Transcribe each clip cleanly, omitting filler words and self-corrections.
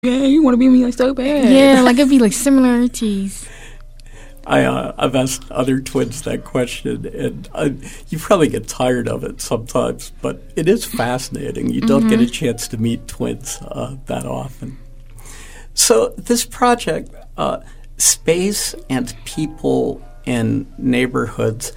Yeah, you want to be me like so bad. Yeah, like it'd be like similarities. I've asked other twins that question, and you probably get tired of it sometimes, but it is fascinating. You don't get a chance to meet twins that often. So this project, Space and People in Neighborhoods,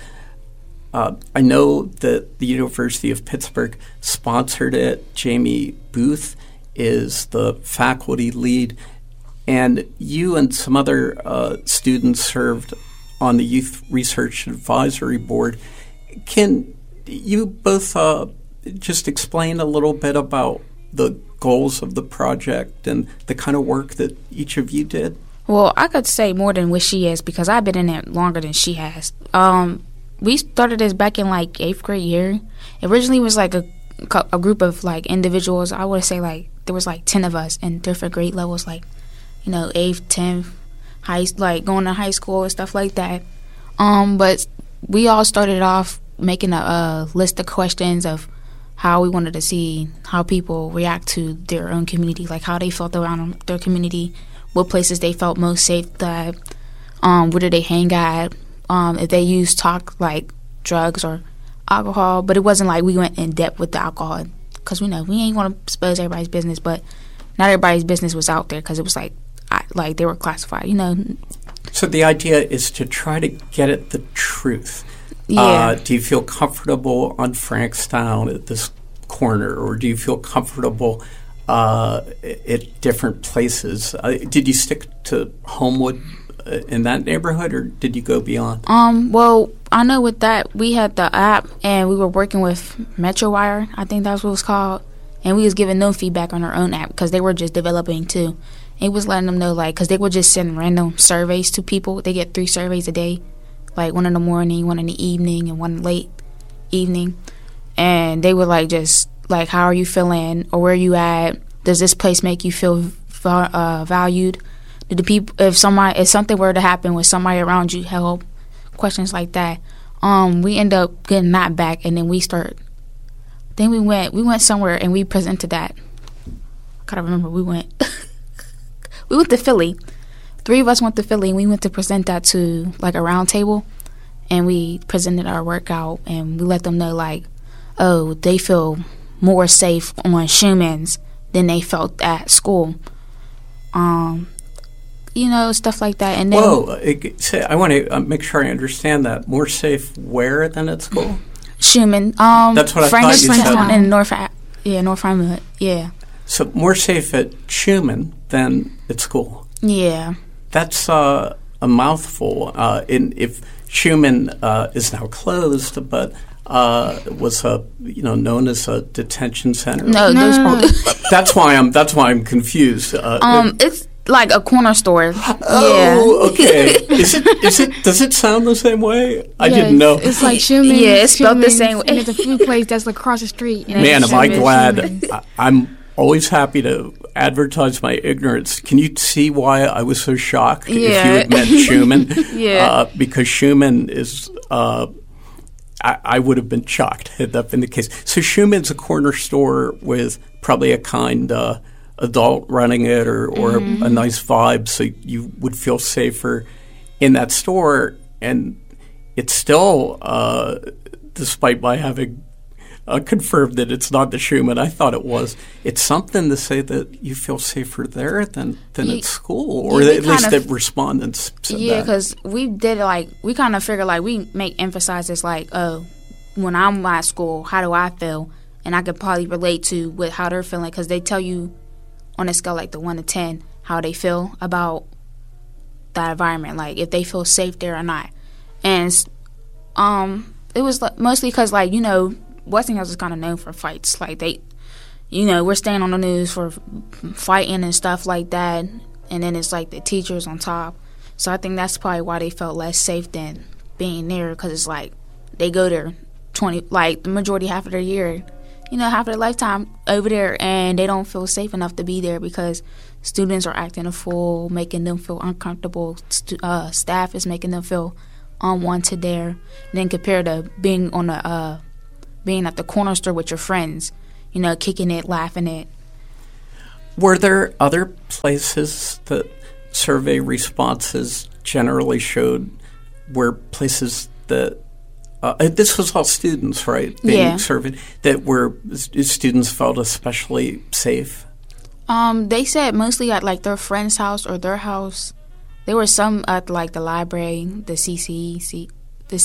I know that the University of Pittsburgh sponsored it. Jamie Booth is the faculty lead. And you and some other students served on the Youth Research Advisory Board. Can you both just explain a little bit about the goals of the project and the kind of work that each of you did? Well, I could say more than what she has because I've been in it longer than she has. We started this back in like 8th grade year. It originally was like a group of like individuals. I would say like there was like 10 of us in different grade levels, like 8th, 10th, like going to high school and stuff like that. But we all started off making a list of questions of how we wanted to see how people react to their own community, like how they felt around their community, what places they felt most safe at, where did they hang at, if they used talk like drugs or alcohol. But it wasn't like we went in depth with the alcohol because we ain't want to expose everybody's business, but not everybody's business was out there because it was like they were classified, So the idea is to try to get at the truth. Yeah. Do you feel comfortable on Frankstown at this corner, or do you feel comfortable at different places? Did you stick to Homewood in that neighborhood, or did you go beyond? Well, I know with that, we had the app, and we were working with MetroWire, I think that's what it was called, and we was giving them feedback on our own app because they were just developing too. It was letting them know, because they would just send random surveys to people. They get 3 surveys a day, like one in the morning, one in the evening, and one late evening. And they would, just, how are you feeling, or where are you at? Does this place make you feel valued? Do the people, if something were to happen, would somebody around you help? Questions like that. We end up getting that back, and then we went somewhere, and we presented that. I gotta remember we went. We went to Philly. 3 of us went to Philly, and we went to present that to, a round table. And we presented our workout, and we let them know, they feel more safe on Schumann's than they felt at school. Stuff like that. And then, I want to make sure I understand that. More safe where than at school? Schumann. That's what I thought you said. In North Rhinewood. Yeah. So more safe at Schumann than at school. Yeah. That's a mouthful. If Schumann is now closed, but was known as a detention center. No. That's why I'm confused. It's like a corner store. Oh, okay. Does it sound the same way? I didn't know. It's like Schumann. Yeah, it's spelled the same way. And it's a food place that's across the street. Man, am I glad. I'm always happy to advertise my ignorance. Can you see why I was so shocked if you had met Schumann? Yeah. Because Schumann is... I would have been shocked had that been the case. So Schumann's a corner store with probably a kind adult running it or a nice vibe, so you would feel safer in that store. And it's still, despite my having confirmed that it's not the Schumann I thought it was, it's something to say that you feel safer there than at school, or at least that respondents said that. Yeah, because we did we kind of figure we make emphasizes when I'm at school, how do I feel? And I could probably relate to how they're feeling, because they tell you on a scale the 1 to 10 how they feel about that environment, if they feel safe there or not. And it was mostly because Westinghouse is kind of known for fights. We're staying on the news for fighting and stuff like that. And then it's the teachers on top. So I think that's probably why they felt less safe than being there, because it's they go there the majority half of their year, half of their lifetime over there, and they don't feel safe enough to be there because students are acting a fool, making them feel uncomfortable. Staff is making them feel unwanted there. And then compared to being at the corner store with your friends, kicking it, laughing it. Were there other places that survey responses generally showed were places that this was all students, right? Being surveyed, that where students felt especially safe? They said mostly at like their friend's house or their house. There were some at like the library, the CCAC, the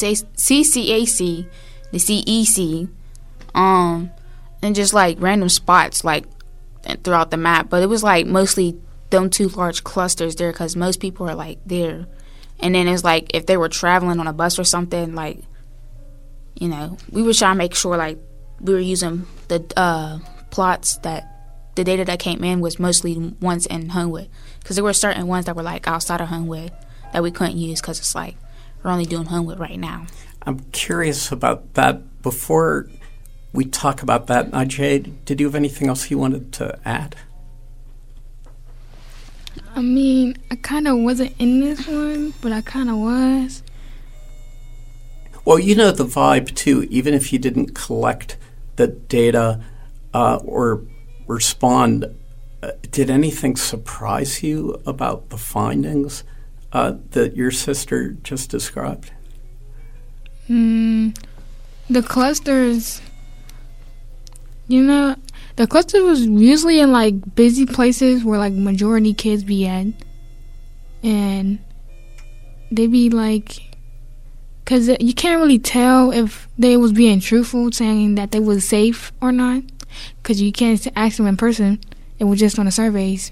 CEC, and just like random spots like throughout the map. But it was like mostly them two large clusters there because most people are like there. And then it's like if they were traveling on a bus or something, like, you know, we were trying to make sure like we were using the plots that the data that came in was mostly ones in Homewood, because there were certain ones that were like outside of Homewood that we couldn't use because it's like we're only doing Homewood right now. I'm curious about that. Before we talk about that, Najee, did you have anything else you wanted to add? I mean, I kind of wasn't in this one, but I kind of was. Well, you know the vibe, too. Even if you didn't collect the data or respond, did anything surprise you about the findings that your sister just described? The clusters, you know, the cluster was usually in like busy places where like majority kids be at, and they be like, because you can't really tell if they was being truthful, saying that they was safe or not, because you can't ask them in person. It was just on the surveys.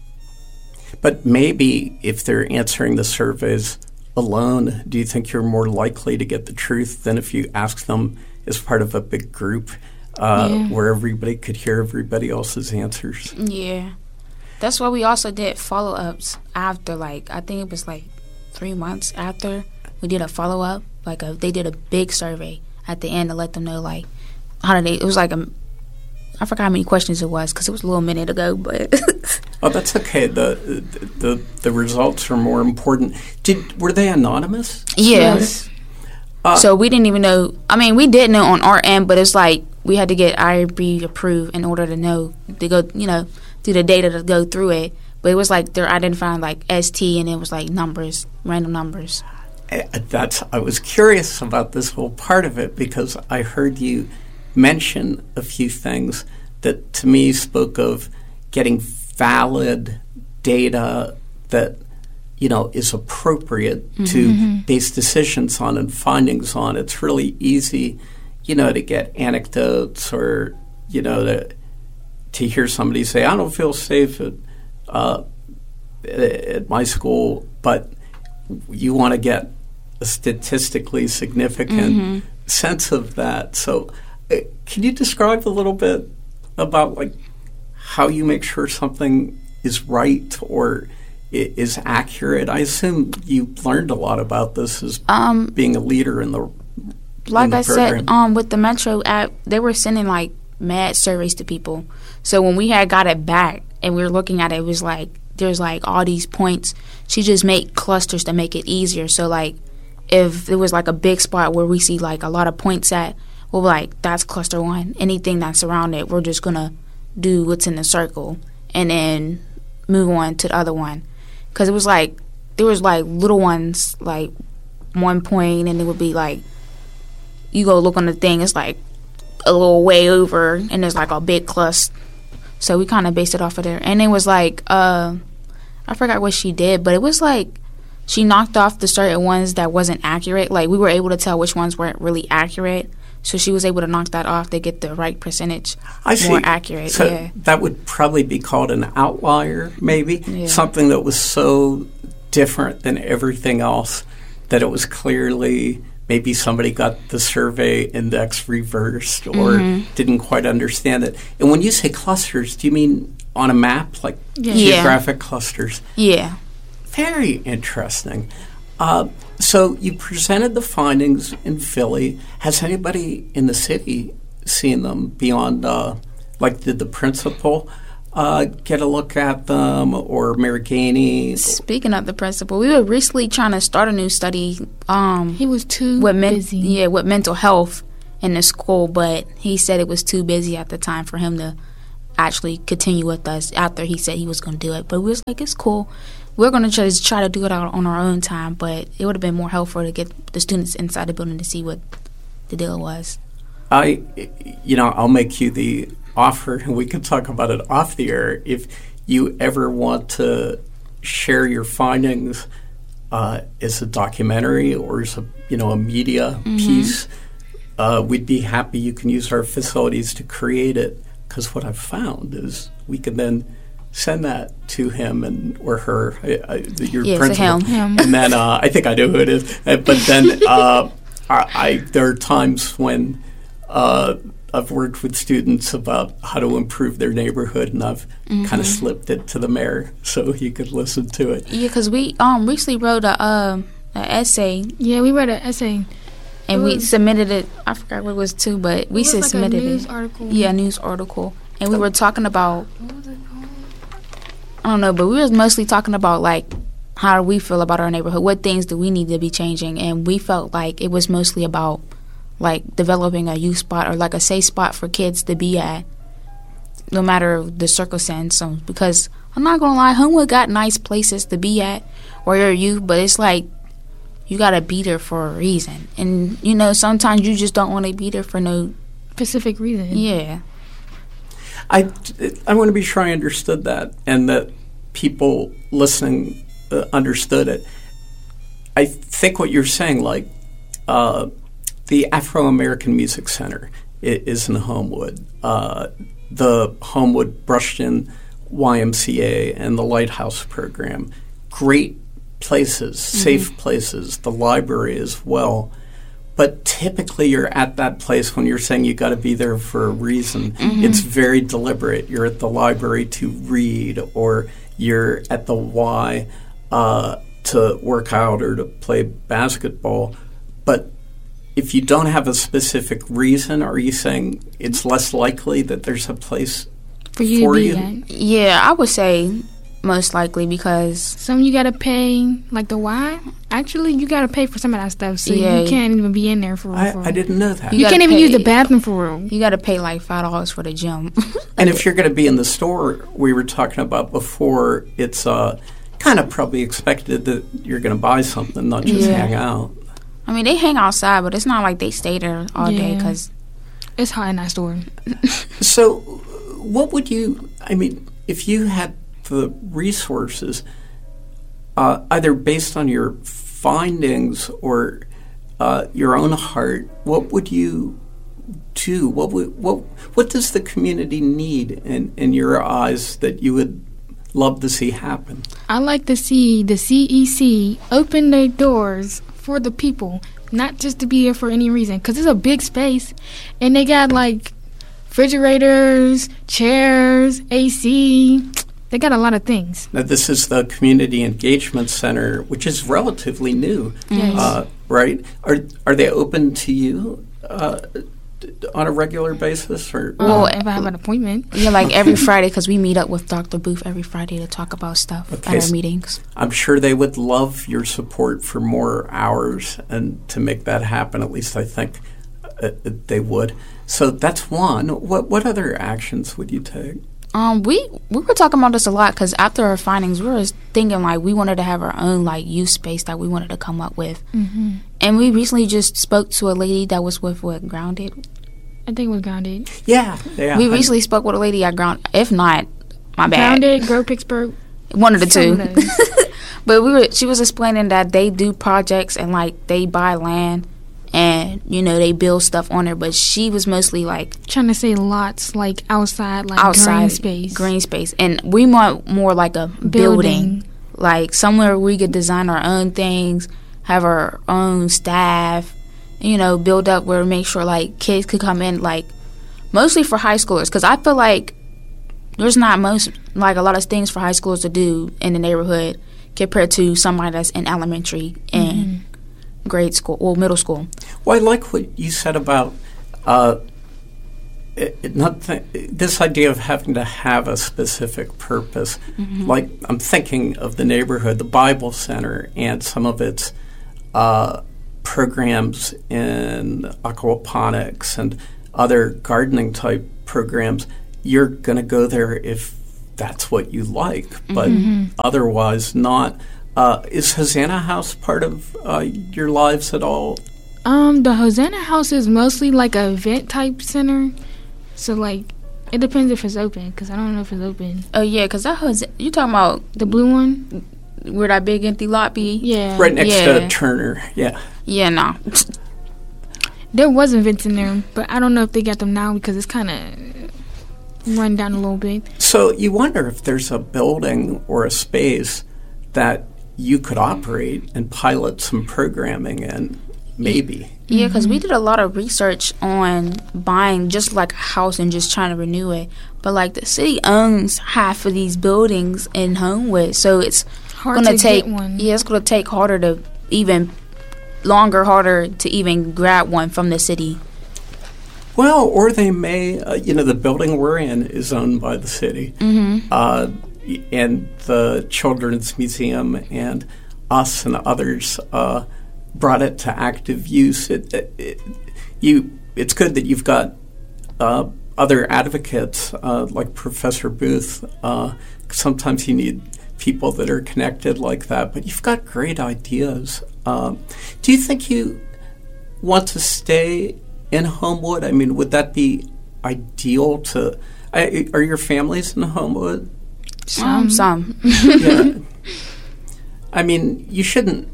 But maybe if they're answering the surveys alone, do you think you're more likely to get the truth than if you ask them as part of a big group where everybody could hear everybody else's answers? Yeah. That's why we also did follow-ups after, like, I think it was like 3 months after we did a follow-up. Like, they did a big survey at the end to let them know, like, how did they, it was like I forgot how many questions it was because it was a little minute ago, but... Oh, that's okay. The results are more important. Were they anonymous? Yes. So we didn't even know. I mean, we did know on our end, but it's like we had to get IRB approved in order to know to go, you know, through the data to go through it. But it was like they're identifying like ST, and it was like numbers, random numbers. I was curious about this whole part of it because I heard you mention a few things that to me spoke of getting valid data that, you know, is appropriate to base decisions on and findings on. It's really easy, you know, to get anecdotes or, you know, to hear somebody say, I don't feel safe at my school, but you want to get a statistically significant sense of that. So can you describe a little bit about, like, how you make sure something is right or is accurate? I assume you learned a lot about this as being a leader in the like I said, with the Metro app, they were sending like mad surveys to people. So when we had got it back and we were looking at it, it was like there's like all these points. She just made clusters to make it easier. So like if it was like a big spot where we see like a lot of points at, we'll be like, that's cluster 1. Anything that's around it, we're just gonna do what's in the circle and then move on to the other one. Because it was like, there was like little ones, like 1 point, and it would be like, you go look on the thing, it's like a little way over, and there's like a big cluster. So we kind of based it off of there. And it was like, I forgot what she did, but it was like, she knocked off the certain ones that wasn't accurate. Like, we were able to tell which ones weren't really accurate. So she was able to knock that off to get the right percentage more accurate. So that would probably be called an outlier, maybe? Something that was so different than everything else that it was clearly maybe somebody got the survey index reversed or didn't quite understand it. And when you say clusters, do you mean on a map, like geographic clusters? Yeah. Very interesting. So you presented the findings in Philly. Has anybody in the city seen them beyond, like, did the principal get a look at them or Mayor Gainey? Speaking of the principal, we were recently trying to start a new study. He was too busy. Yeah, with mental health in the school, but he said it was too busy at the time for him to actually continue with us after he said he was going to do it. But we was like, it's cool. We're going to just try to do it out on our own time, but it would have been more helpful to get the students inside the building to see what the deal was. I'll make you the offer, and we can talk about it off the air. If you ever want to share your findings as a documentary or as a media piece, we'd be happy. You can use our facilities to create it, because what I've found is we can then send that to him or her, your principal. Him. And then I think I know who it is. But then there are times when I've worked with students about how to improve their neighborhood, and I've kind of slipped it to the mayor so he could listen to it. Yeah, because we recently wrote an essay. Yeah, we wrote an essay. And we submitted it. I forgot what it was too, but we submitted a news it. Article. Yeah, a news article. And we were talking about, What was it called? I don't know, but we were mostly talking about, like, how do we feel about our neighborhood? What things do we need to be changing? And we felt like it was mostly about, like, developing a youth spot or, like, a safe spot for kids to be at, no matter the circumstance. So, because I'm not going to lie, Homewood got nice places to be at where you're youth, but it's like you got to be there for a reason. And, sometimes you just don't want to be there for no specific reason. Yeah. I want to be sure I understood that, and that people listening understood it. I think what you're saying, like, the Afro-American Music Center is in Homewood. The Homewood Brushton YMCA and the Lighthouse program, great places, safe places, the library as well. But typically you're at that place when you're saying you got to be there for a reason. It's very deliberate. You're at the library to read, or you're at the Y to work out or to play basketball. But if you don't have a specific reason, are you saying it's less likely that there's a place for you to be at? Yeah, I would say most likely, because some you gotta pay, like the Y. Actually, you gotta pay for some of that stuff, so you can't even be in there for real. I didn't know that. You can't even use the bathroom for real. You gotta pay like $5 for the gym. And if you're going to be in the store we were talking about before, it's kind of probably expected that you're going to buy something, not just hang out. I mean, they hang outside, but it's not like they stay there all day, because it's hot in that store. So what would you, if you had the resources, either based on your findings or your own heart, what would you do? What does the community need in your eyes that you would love to see happen? I like to see the CEC open their doors for the people, not just to be here for any reason, because it's a big space, and they got like refrigerators, chairs, AC. They got a lot of things. Now, this is the Community Engagement Center, which is relatively new, right? Are they open to you on a regular basis? Or well, if I have an appointment. Yeah, like every Friday, because we meet up with Dr. Booth every Friday to talk about stuff at our meetings. I'm sure they would love your support for more hours, and to make that happen, at least I think they would. So that's one. What other actions would you take? We were talking about this a lot, because after our findings, we were thinking like we wanted to have our own like youth space that we wanted to come up with. And we recently just spoke to a lady that was with Grounded. I think it was Grounded. Yeah. We recently spoke with a lady at Grounded. If not, my bad. Grounded, Grow Pittsburgh. One of the two. But she was explaining that they do projects and like they buy land. And, they build stuff on there. But she was mostly, like... trying to say lots, like, outside green space. And we want more like a building. Like, somewhere we could design our own things, have our own staff, build up where we make sure, like, kids could come in, like, mostly for high schoolers. Because I feel like there's not a lot of things for high schoolers to do in the neighborhood compared to somebody that's in elementary and... grade school or middle school. Well, I like what you said about this idea of having to have a specific purpose. Like, I'm thinking of the neighborhood, the Bible Center, and some of its programs in aquaponics and other gardening type programs. you're going to go there if that's what you like, but otherwise not. Is Hosanna House part of your lives at all? The Hosanna House is mostly like a event type center, so like it depends if it's open, because I don't know if it's open. Oh yeah, because you talking about The blue one? where that big empty lot be? Yeah. Right next to Turner, yeah. Yeah, no. There was events in there, but I don't know if they got them now because it's kind of run down a little bit. So you wonder if there's a building or a space that you could operate and pilot some programming in, maybe. Yeah, because we did a lot of research on buying just like a house and just trying to renew it. But like the city owns half of these buildings in Homewood, so it's Hard gonna to take get one. it's gonna take harder to even grab one from the city. Well, or they may, the building we're in is owned by the city. And the Children's Museum and us and others brought it to active use. It's good that you've got other advocates like Professor Booth. Sometimes you need people that are connected like that, but you've got great ideas. Do you think you want to stay in Homewood? I mean, would that be ideal to... are your families in Homewood? Some. Yeah. I mean, you shouldn't...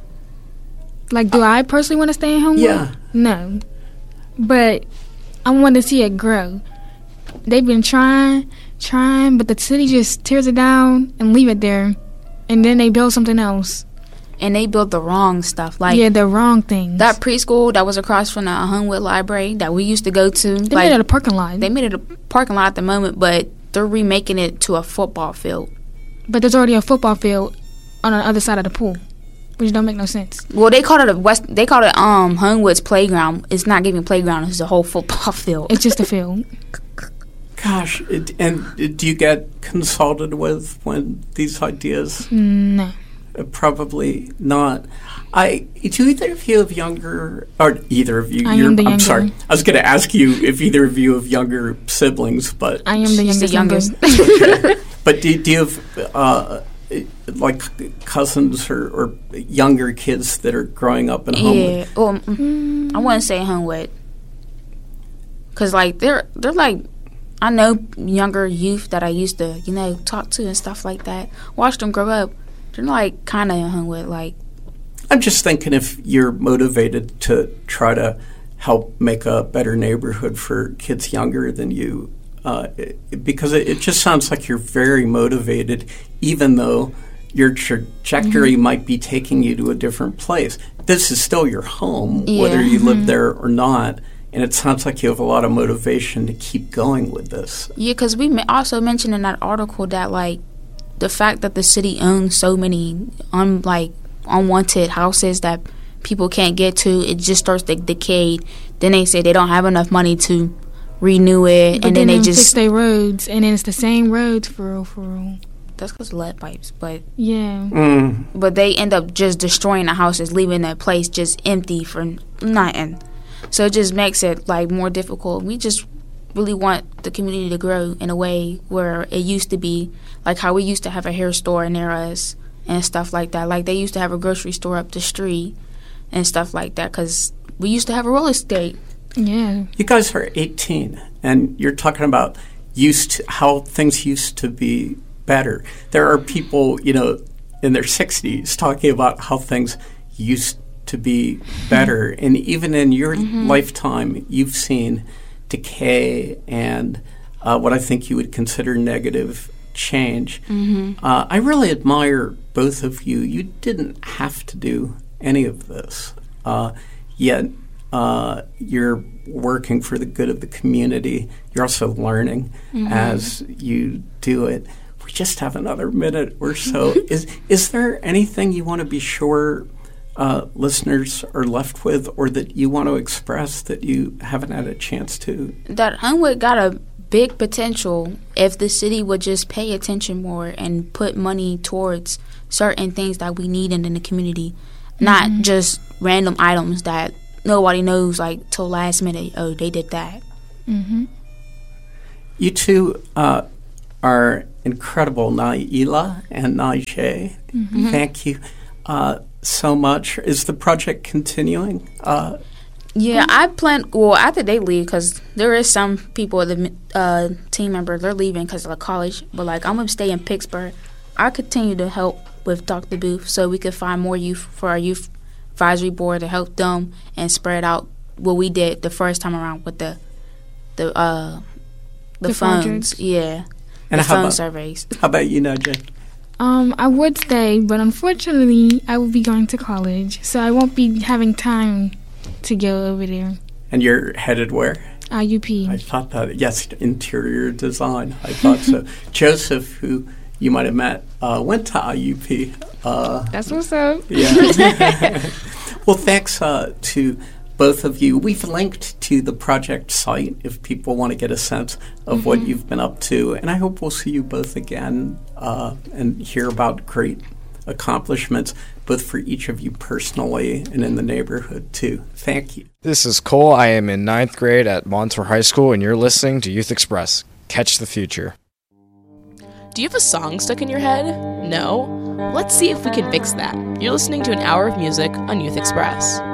Like, do I personally want to stay in Homewood? Yeah. No. But I want to see it grow. They've been trying, but the city just tears it down and leave it there. And then they build something else. And they built the wrong stuff. Like the wrong things. that preschool that was across from the Homewood Library that we used to go to. They made it a parking lot. They made it a parking lot at the moment, but they're remaking it to a football field. But there's already a football field on the other side of the pool, which don't make no sense. Well, they called it Homewood's playground. It's not giving playground. It's a whole football field. It's just a field. Gosh, and do you get consulted with when these ideas? No. Probably not. Do either of you have younger, or either of you? I am the I'm younger. sorry. I was going to ask you if either of you have younger siblings, but I am the She's youngest. the youngest. but do you have like cousins or younger kids that are growing up in Homewood? Yeah. Well, I wouldn't say Homewood, cause like they're like, I know younger youth that I used to talk to and stuff like that. Watch them grow up. They're like kind of in Homewood. Like, I'm just thinking if you're motivated to try to help make a better neighborhood for kids younger than you, because it just sounds like you're very motivated, even though your trajectory might be taking you to a different place. This is still your home, whether you live there or not. And it sounds like you have a lot of motivation to keep going with this. yeah, because we also mentioned in that article that like the fact that the city owns so many unwanted houses that people can't get to, it just starts to decay. Then they say they don't have enough money to renew it, But and then they fix just their roads, and then it's the same roads for real. that's because of lead pipes. But they end up just destroying the houses, leaving that place just empty for nothing. So it just makes it like more difficult. We just really want the community to grow in a way where it used to be, like how we used to have a hair store near us and stuff like that. Like they used to have a grocery store up the street and stuff like that, because we used to have a real estate. Yeah. You guys are 18, and you're talking about how things used to be better. There are people, in their 60s talking about how things used to be better. And even in your lifetime, you've seen decay and what I think you would consider negative change. I really admire both of you. You didn't have to do any of this, yet you're working for the good of the community. You're also learning as you do it. We just have another minute or so. Is there anything you want to be sure listeners are left with, or that you want to express that you haven't had a chance to? That Homewood got a big potential if the city would just pay attention more and put money towards certain things that we need in the community, not just random items that nobody knows, like till last minute, oh, they did that. You two are incredible, Naila and Najee. Mm-hmm. Thank you so much. Is the project continuing? Yeah, I plan. Well, after they leave, because there is some people, the team members, they're leaving because of the college. But like, I'm gonna stay in Pittsburgh. I continue to help with Dr. Booth, so we could find more youth for our youth advisory board to help them and spread out what we did the first time around with the phones. projects. Yeah, And the how phone about, surveys. how about you, Najee? I would stay, but unfortunately, I will be going to college, so I won't be having time to go over there. And you're headed where? IUP. I thought that, yes, interior design. I thought so. Joseph, who you might have met, went to IUP. That's what's up. Yeah. Well, thanks to both of you. We've linked to the project site if people want to get a sense of what you've been up to. And I hope we'll see you both again and hear about great accomplishments, both for each of you personally and in the neighborhood, too. Thank you. This is Cole. I am in 9th grade at Montour High School, and you're listening to Youth Express. Catch the future. Do you have a song stuck in your head? No? Let's see if we can fix that. You're listening to an hour of music on Youth Express.